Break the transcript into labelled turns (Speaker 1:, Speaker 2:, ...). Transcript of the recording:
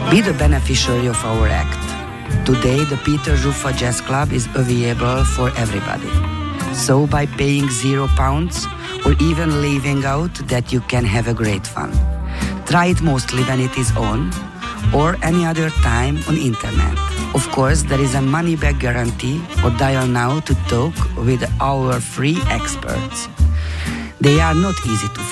Speaker 1: Be the beneficiary of our act. Today, the Peter Zsuffa Jazz Club is available for everybody. So by paying £0 or even leaving out that you can have a great fun. Try it mostly when it is on or any other time on internet. Of course, there is a money-back guarantee or dial now to talk with our free experts. They are not easy to